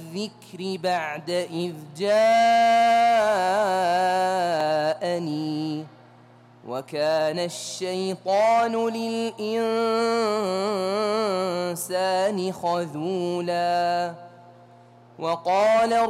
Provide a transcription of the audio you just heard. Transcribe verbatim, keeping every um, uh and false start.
الذكر بعد إذ جاءني وكان الشيطان للإنسان خذولا. وقال